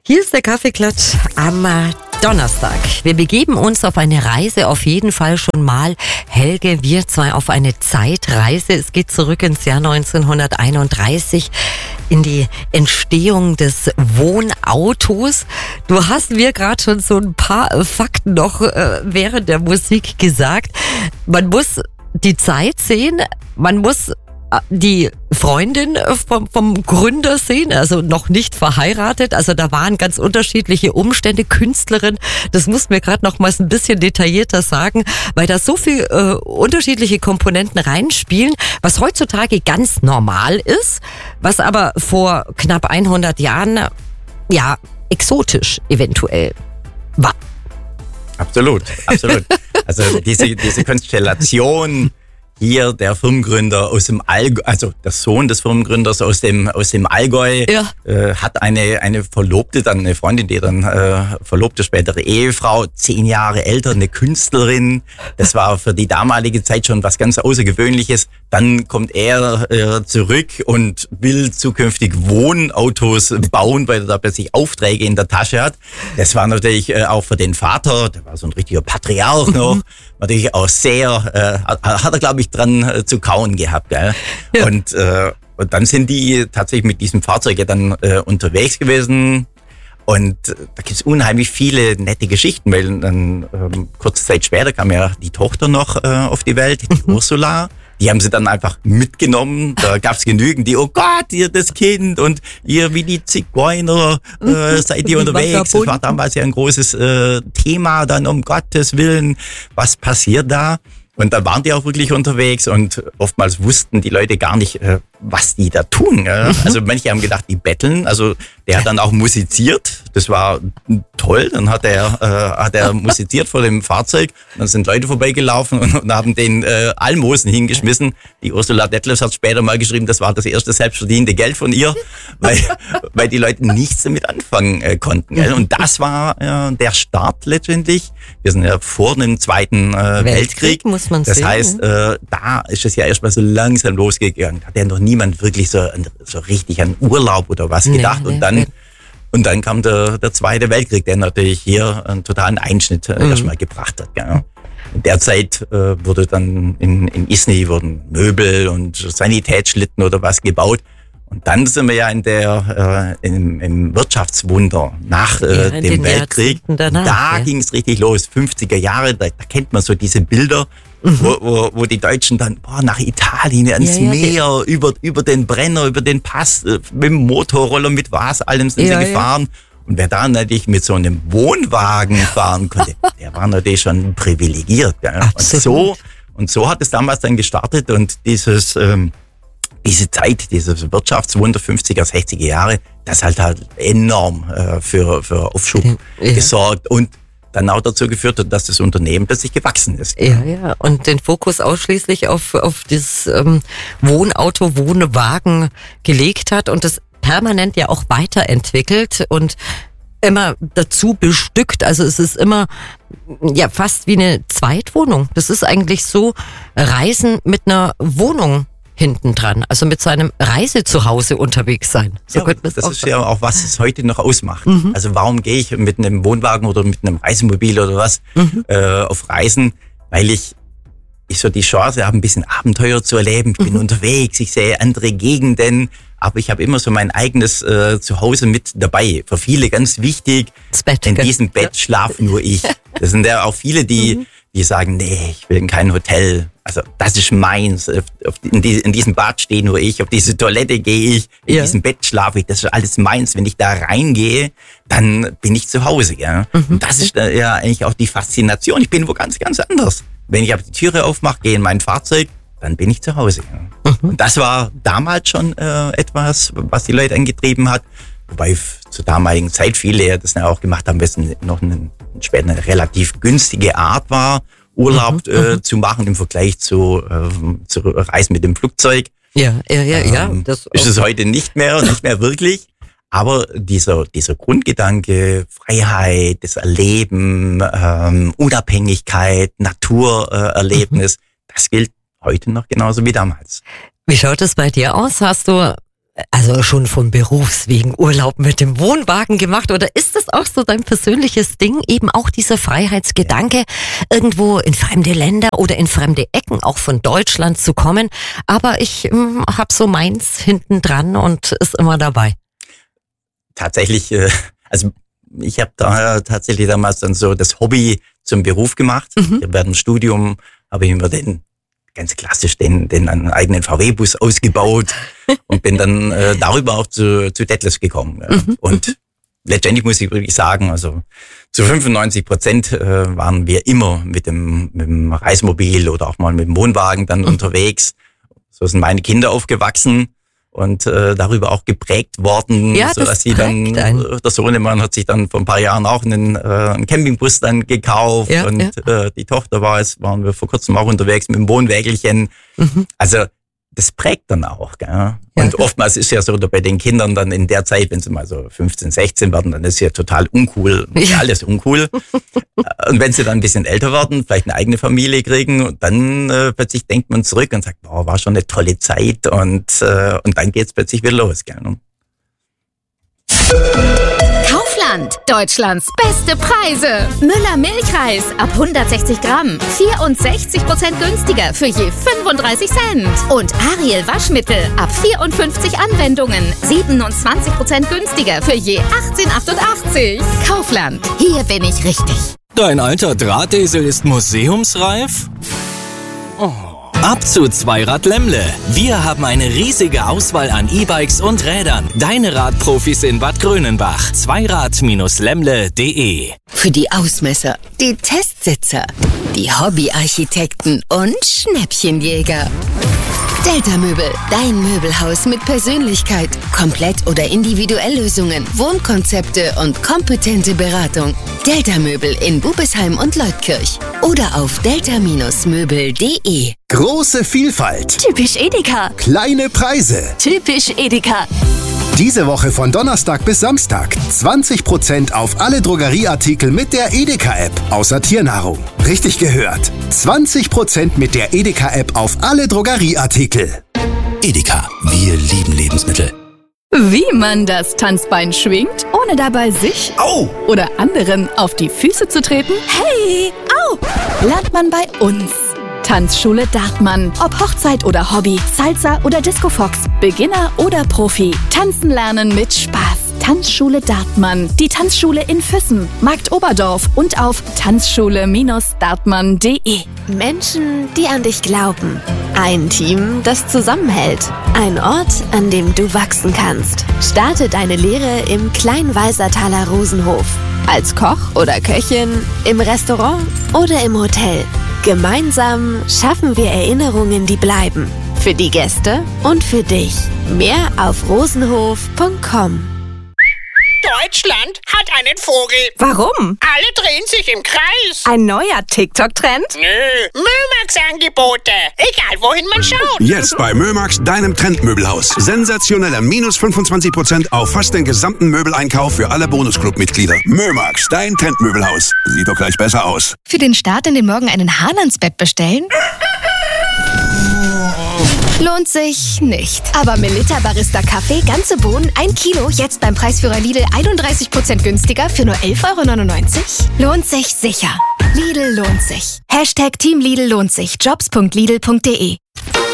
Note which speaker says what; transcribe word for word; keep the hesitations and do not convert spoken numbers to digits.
Speaker 1: Hier ist der Kaffeeklatsch am Donnerstag. Wir begeben uns auf eine Reise, auf jeden Fall schon mal, Helge, wir zwei auf eine Zeitreise. Es geht zurück ins Jahr neunzehnhunderteinunddreißig, in die Entstehung des Wohnautos. Du hast mir gerade schon so ein paar Fakten noch äh, während der Musik gesagt. Man muss die Zeit sehen, man muss die Freundin vom, vom Gründer sehen, also noch nicht verheiratet, also da waren ganz unterschiedliche Umstände, Künstlerin, das musst du mir gerade noch mal ein bisschen detaillierter sagen, weil da so viel äh, unterschiedliche Komponenten reinspielen, was heutzutage ganz normal ist, was aber vor knapp hundert Jahren, ja, exotisch eventuell war.
Speaker 2: Absolut, absolut. Also diese, diese Konstellation hier, der Firmengründer aus dem Allgäu, also der Sohn des Firmengründers aus dem aus dem Allgäu, ja. äh, hat eine eine Verlobte, dann eine Freundin, die dann äh, Verlobte, spätere Ehefrau, zehn Jahre älter, eine Künstlerin. Das war für die damalige Zeit schon was ganz Außergewöhnliches. Dann kommt er äh, zurück und will zukünftig Wohnautos bauen, weil er da plötzlich Aufträge in der Tasche hat. Das war natürlich äh, auch für den Vater, der war so ein richtiger Patriarch noch, natürlich auch sehr, äh, hat er, glaube ich, dran äh, zu kauen gehabt. Gell? Ja. Und, äh, und dann sind die tatsächlich mit diesem Fahrzeug ja dann äh, unterwegs gewesen. Und äh, da gibt es unheimlich viele nette Geschichten, weil dann ähm, kurze Zeit später kam ja die Tochter noch äh, auf die Welt, die mhm. Ursula. Die haben sie dann einfach mitgenommen. Da gab es genügend, die, oh Gott, ihr das Kind und ihr wie die Zigeuner äh, seid ihr unterwegs. Das war damals ja ein großes äh, Thema, dann um Gottes Willen, was passiert da? Und dann waren die auch wirklich unterwegs und oftmals wussten die Leute gar nicht, äh, was die da tun. Äh. Also manche haben gedacht, die betteln. Also der hat dann auch musiziert. Das war toll. Dann hat er, äh, hat er musiziert vor dem Fahrzeug. Und dann sind Leute vorbeigelaufen und, und haben den äh, Almosen hingeschmissen. Die Ursula Detlefs hat später mal geschrieben, das war das erste selbstverdiente Geld von ihr, weil, weil die Leute nichts damit anfangen äh, konnten. Gell? Und das war äh, der Start letztendlich. Wir sind ja vor dem Zweiten äh, Weltkrieg. Weltkrieg muss man das sehen, heißt, äh, da ist es ja erstmal so langsam losgegangen. Hat ja noch niemand wirklich so, so richtig an Urlaub oder was gedacht. Nee, nee, und dann nee. Und dann kam der, der Zweite Weltkrieg, der natürlich hier einen totalen Einschnitt äh, mhm. erstmal gebracht hat. Gell? In der Zeit äh, wurde dann in, in Isny wurden Möbel und Sanitätsschlitten oder was gebaut. Und dann sind wir ja in der äh, im, im Wirtschaftswunder nach äh, ja, dem Weltkrieg. Danach, da ja. ging es richtig los. fünfziger Jahre, da, da kennt man so diese Bilder, mhm. wo, wo, wo die Deutschen dann boah, nach Italien, ans ja, ja, Meer, die, über, über den Brenner, über den Pass, äh, mit dem Motorroller, mit was allem sind ja, sie gefahren. Ja. Und wer da natürlich mit so einem Wohnwagen fahren konnte, der war natürlich schon privilegiert. Ja. Und so und so hat es damals dann gestartet und dieses ähm, diese Zeit, dieses Wirtschaftswunder fünfziger, sechziger Jahre, das halt halt enorm äh, für, für Aufschub ja. gesorgt und dann auch dazu geführt hat, dass das Unternehmen plötzlich gewachsen ist.
Speaker 1: Ja, ja, und den Fokus ausschließlich auf, auf das ähm, Wohnauto, Wohnwagen gelegt hat und das permanent ja auch weiterentwickelt und immer dazu bestückt. Also es ist immer ja fast wie eine Zweitwohnung. Das ist eigentlich so Reisen mit einer Wohnung hinten dran, also mit seinem Reisezuhause unterwegs sein. So
Speaker 2: ja, könnte man das auch ist sagen. Ja auch, was es heute noch ausmacht. Mhm. Also warum gehe ich mit einem Wohnwagen oder mit einem Reisemobil oder was mhm. äh, auf Reisen? Weil ich, ich so die Chance habe, ein bisschen Abenteuer zu erleben. Ich bin mhm. unterwegs, ich sehe andere Gegenden, aber ich habe immer so mein eigenes äh, Zuhause mit dabei. Für viele ganz wichtig, das Bett, in diesem Bett schlafe nur ich. Das sind ja auch viele, die, mhm. die sagen, nee, ich will in kein Hotel. Also das ist meins. In diesem Bad stehe nur ich, auf diese Toilette gehe ich, in ja. diesem Bett schlafe ich, das ist alles meins. Wenn ich da reingehe, dann bin ich zu Hause. Ja? Mhm. Und das ist ja eigentlich auch die Faszination. Ich bin wo ganz, ganz anders. Wenn ich aber die Türe aufmache, gehe in mein Fahrzeug, dann bin ich zu Hause. Ja? Mhm. Und das war damals schon äh, etwas, was die Leute angetrieben hat. Wobei zur damaligen Zeit viele das ja auch gemacht haben, weil es noch eine, später eine relativ günstige Art war, Urlaub mhm, äh, zu machen im Vergleich zu, äh, zu Reisen mit dem Flugzeug.
Speaker 1: Ja, ja, ja,
Speaker 2: ähm,
Speaker 1: ja.
Speaker 2: Das ist es heute nicht mehr, nicht mehr wirklich. Aber dieser, dieser Grundgedanke, Freiheit, das Erleben, ähm, Unabhängigkeit, Naturerlebnis, äh, mhm. das gilt heute noch genauso wie damals.
Speaker 1: Wie schaut es bei dir aus? Hast du also schon von Berufswegen Urlaub mit dem Wohnwagen gemacht oder ist das auch so dein persönliches Ding, eben auch dieser Freiheitsgedanke, irgendwo in fremde Länder oder in fremde Ecken auch von Deutschland zu kommen, aber ich ähm, habe so meins hinten dran und ist immer dabei.
Speaker 2: Tatsächlich, äh, also ich habe da tatsächlich damals dann so das Hobby zum Beruf gemacht. Mhm. Während dem Studium habe ich mir den ganz klassisch den, den einen eigenen V W-Bus ausgebaut und bin dann äh, darüber auch zu, zu Detlefs gekommen. Ja. Mhm. Und letztendlich muss ich wirklich sagen, also zu fünfundneunzig Prozent äh, waren wir immer mit dem, mit dem Reisemobil oder auch mal mit dem Wohnwagen dann mhm. unterwegs. So sind meine Kinder aufgewachsen und äh, darüber auch geprägt worden,
Speaker 1: ja,
Speaker 2: so dass sie dann, ein. der Sohnemann hat sich dann vor ein paar Jahren auch einen, äh, einen Campingbus dann gekauft ja, und ja. Äh, die Tochter war es, waren wir vor kurzem auch unterwegs mit dem Wohnwägelchen. Mhm. Also das prägt dann auch. Gell? Ja, und ja. oftmals ist ja so, bei den Kindern dann in der Zeit, wenn sie mal so fünfzehn, sechzehn werden, dann ist ja total uncool, ja. alles uncool. Und wenn sie dann ein bisschen älter werden, vielleicht eine eigene Familie kriegen, und dann äh, plötzlich denkt man zurück und sagt, boah, war schon eine tolle Zeit und, äh, und dann geht's plötzlich wieder los. Gell?
Speaker 3: Kaufland, Deutschlands beste Preise. Müller Milchreis ab hundertsechzig Gramm, vierundsechzig Prozent günstiger für je fünfunddreißig Cent. Und Ariel Waschmittel ab vierundfünfzig Anwendungen, siebenundzwanzig Prozent günstiger für je achtzehn achtundachtzig. Kaufland, hier bin ich richtig.
Speaker 4: Dein alter Drahtesel ist museumsreif? Oh. Ab zu Zweirad Lemmle. Wir haben eine riesige Auswahl an E-Bikes und Rädern. Deine Radprofis in Bad Grönenbach. Zweirad Lemmle punkt de.
Speaker 3: Für die Ausmesser, die Testsitzer, die Hobbyarchitekten und Schnäppchenjäger. Delta Möbel, dein Möbelhaus mit Persönlichkeit. Komplett- oder Individuelllösungen, Wohnkonzepte und kompetente Beratung. Delta Möbel in Bubesheim und Leutkirch. Oder auf delta Möbel punkt de.
Speaker 5: Große Vielfalt.
Speaker 3: Typisch Edeka.
Speaker 5: Kleine Preise.
Speaker 3: Typisch Edeka.
Speaker 5: Diese Woche von Donnerstag bis Samstag zwanzig Prozent auf alle Drogerieartikel mit der Edeka-App, außer Tiernahrung. Richtig gehört. zwanzig Prozent mit der Edeka-App auf alle Drogerieartikel.
Speaker 6: Edeka, wir lieben Lebensmittel.
Speaker 7: Wie man das Tanzbein schwingt, ohne dabei sich
Speaker 6: Au!
Speaker 7: oder anderen auf die Füße zu treten? Hey, au! Lernt man bei uns. Tanzschule Dartmann. Ob Hochzeit oder Hobby, Salsa oder Disco Fox, Beginner oder Profi. Tanzen lernen mit Spaß. Tanzschule Dartmann. Die Tanzschule in Füssen, Markt Oberdorf und auf tanzschule Dartmann punkt de.
Speaker 8: Menschen, die an dich glauben. Ein Team, das zusammenhält. Ein Ort, an dem du wachsen kannst. Starte deine Lehre im Kleinwalsertaler Rosenhof. Als Koch oder Köchin, im Restaurant oder im Hotel. Gemeinsam schaffen wir Erinnerungen, die bleiben. Für die Gäste und für dich. Mehr auf rosenhof punkt com.
Speaker 9: Deutschland hat einen Vogel.
Speaker 10: Warum?
Speaker 9: Alle drehen sich im Kreis.
Speaker 10: Ein neuer TikTok-Trend?
Speaker 9: Nö, Mömax-Angebote. Egal, wohin man schaut.
Speaker 11: Jetzt bei Mömax, deinem Trendmöbelhaus. Sensationeller minus fünfundzwanzig Prozent auf fast den gesamten Möbeleinkauf für alle Bonusclub-Mitglieder. Mömax, dein Trendmöbelhaus. Sieht doch gleich besser aus.
Speaker 12: Für den Start in den Morgen einen Hahn ans Bett bestellen? Lohnt sich nicht. Aber Melitta Barista Kaffee, ganze Bohnen, ein Kilo, jetzt beim Preisführer Lidl einunddreißig Prozent günstiger für nur elf Euro neunundneunzig? Lohnt sich sicher. Lidl lohnt sich. Hashtag Team Lidl lohnt sich. Jobs punkt lidl punkt de.